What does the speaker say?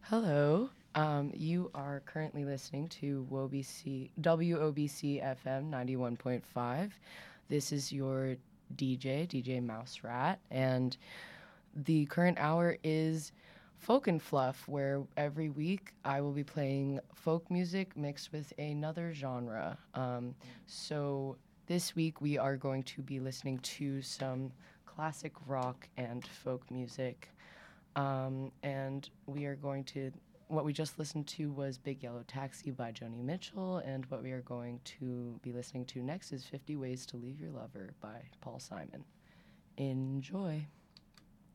Hello. You are currently listening to WOBC FM 91.5. This is your DJ Mouse Rat, and the current hour is Folk and Fluff, where every week I will be playing folk music mixed with another genre. So this week we are going to be listening to some classic rock and folk music. And we are going to, what we just listened to was Big Yellow Taxi by Joni Mitchell, and what we are going to be listening to next is 50 Ways to Leave Your Lover by Paul Simon. Enjoy.